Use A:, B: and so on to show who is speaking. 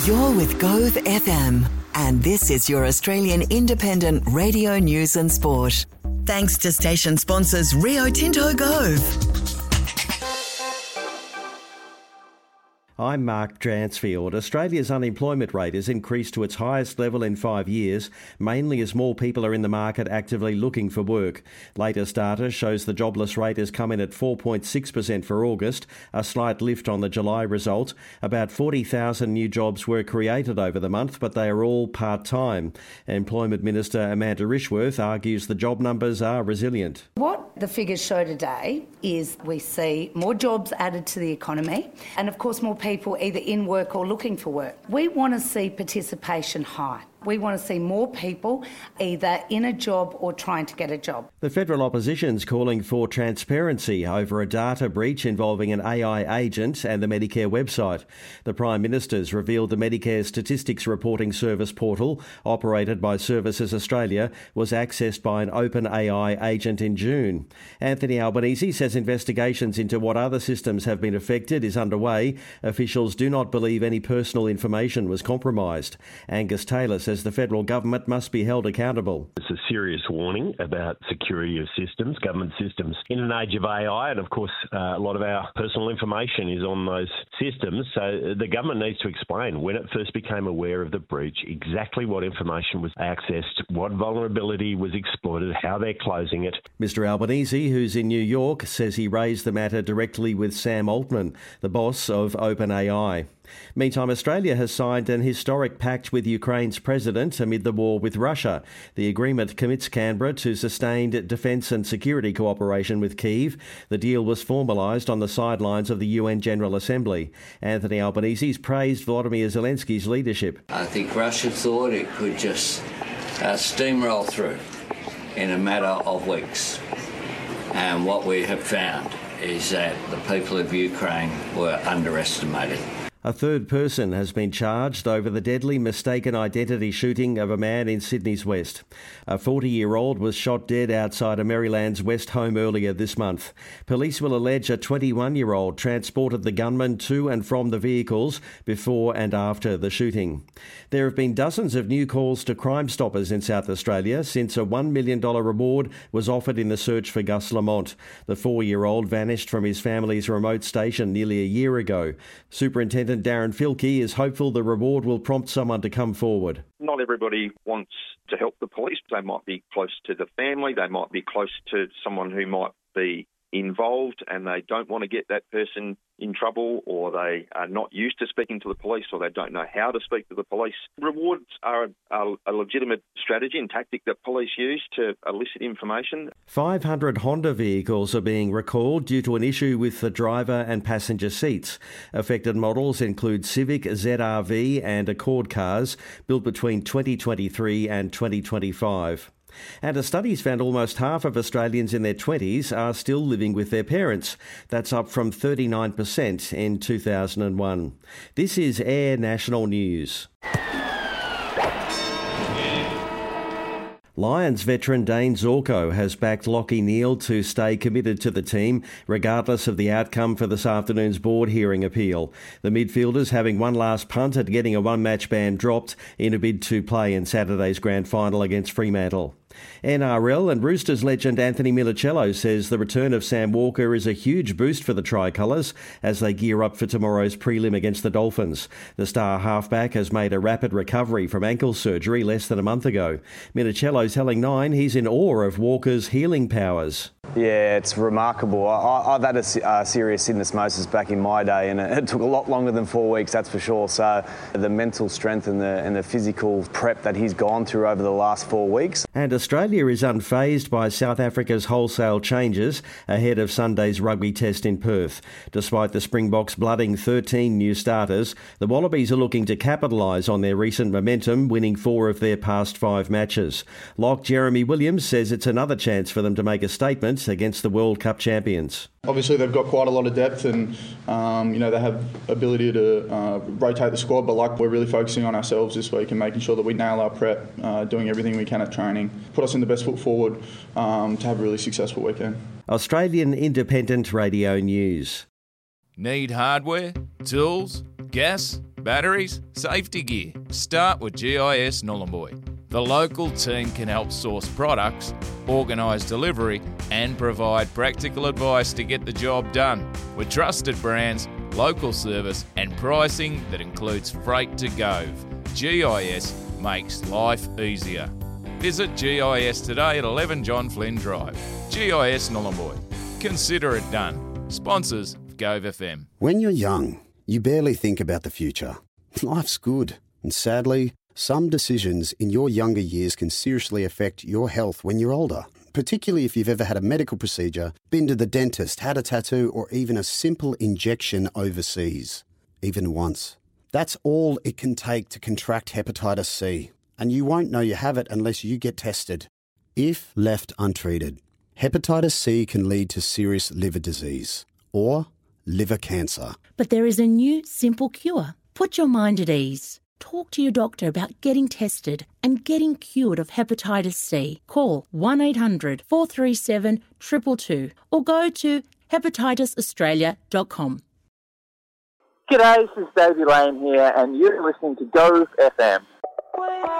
A: You're with Gove FM, and this is your Australian independent radio news and sport. Thanks to station sponsors Rio Tinto Gove.
B: I'm Mark Dransfield. Australia's unemployment rate has increased to its highest level in 5 years, mainly as more people are in the market actively looking for work. Latest data shows the jobless rate has come in at 4.6% for August, a slight lift on the July result. About 40,000 new jobs were created over the month, but they are all part-time. Employment Minister Amanda Rishworth argues the job numbers are resilient.
C: What the figures show today is we see more jobs added to the economy and, of course, more people either in work or looking for work. We want to see participation high. We want to see more people either in a job or trying to get a job.
B: The federal opposition's calling for transparency over a data breach involving an AI agent and the Medicare website. The Prime Minister's revealed the Medicare Statistics Reporting Service portal, operated by Services Australia, was accessed by an open AI agent in June. Anthony Albanese says investigations into what other systems have been affected is underway. Officials do not believe any personal information was compromised. Angus Taylor says the federal government must be held accountable.
D: It's a serious warning about security of systems, government systems. In an age of AI, and of course a lot of our personal information is on those systems, so the government needs to explain when it first became aware of the breach, exactly what information was accessed, what vulnerability was exploited, how they're closing it.
B: Mr Albanese, who's in New York, says he raised the matter directly with Sam Altman, the boss of OpenAI. Meantime, Australia has signed an historic pact with Ukraine's president amid the war with Russia. The agreement commits Canberra to sustained defence and security cooperation with Kyiv. The deal was formalised on the sidelines of the UN General Assembly. Anthony Albanese's praised Volodymyr Zelensky's leadership.
E: I think Russia thought it could just steamroll through in a matter of weeks. And what we have found is that the people of Ukraine were underestimated.
B: A third person has been charged over the deadly mistaken identity shooting of a man in Sydney's West. A 40-year-old was shot dead outside a Maryland's West home earlier this month. Police will allege a 21-year-old transported the gunman to and from the vehicles before and after the shooting. There have been dozens of new calls to Crime Stoppers in South Australia since a $1 million reward was offered in the search for Gus Lamont. The 4-year-old vanished from his family's remote station nearly a year ago. Superintendent Darren Filkey is hopeful the reward will prompt someone to come forward.
F: Not everybody wants to help the police. They might be close to the family, they might be close to someone who might be involved and they don't want to get that person in trouble, or they are not used to speaking to the police, or they don't know how to speak to the police. Rewards are a legitimate strategy and tactic that police use to elicit information. 500
B: Honda vehicles are being recalled due to an issue with the driver and passenger seats. Affected models include Civic, ZR-V and Accord cars built between 2023 and 2025. And a study's found almost half of Australians in their 20s are still living with their parents. That's up from 39% in 2001. This is Air National News. Lions veteran Dane Zorko has backed Lachie Neale to stay committed to the team, regardless of the outcome for this afternoon's board hearing appeal. The midfielders having one last punt at getting a one-match ban dropped in a bid to play in Saturday's grand final against Fremantle. NRL and Roosters legend Anthony Minichiello says the return of Sam Walker is a huge boost for the Tricolours as they gear up for tomorrow's prelim against the Dolphins. The star halfback has made a rapid recovery from ankle surgery less than a month ago. Minichiello telling Nine he's in awe of Walker's healing powers.
G: Yeah, it's remarkable. I've had a serious syndesmosis back in my day, and it took a lot longer than 4 weeks, that's for sure. So the mental strength and the physical prep that he's gone through over the last 4 weeks.
B: And Australia is unfazed by South Africa's wholesale changes ahead of Sunday's rugby test in Perth. Despite the Springboks blooding 13 new starters, the Wallabies are looking to capitalise on their recent momentum, winning 4 of their past 5 matches. Lock Jeremy Williams says it's another chance for them to make a statement against the World Cup champions.
H: Obviously, they've got quite a lot of depth and, they have ability to rotate the squad, but we're really focusing on ourselves this week and making sure that we nail our prep, doing everything we can at training, put us in the best foot forward to have a really successful weekend.
B: Australian Independent Radio News.
I: Need hardware, tools, gas, batteries, safety gear. Start with GIS Nhulunbuy. The local team can help source products, organise delivery and provide practical advice to get the job done. With trusted brands, local service and pricing that includes freight to Gove. GIS makes life easier. Visit GIS today at 11 John Flynn Drive. GIS Nhulunbuy. Consider it done. Sponsors of Gove FM.
J: When you're young, you barely think about the future. Life's good. And sadly, some decisions in your younger years can seriously affect your health when you're older, particularly if you've ever had a medical procedure, been to the dentist, had a tattoo, or even a simple injection overseas. Even once. That's all it can take to contract hepatitis C, and you won't know you have it unless you get tested. If left untreated, hepatitis C can lead to serious liver disease or liver cancer.
K: But there is a new, simple cure. Put your mind at ease. Talk to your doctor about getting tested and getting cured of hepatitis C. Call 1-800-437-222 or go to hepatitisaustralia.com.
L: G'day, this is Davey Lane here, and you're listening to Gove FM.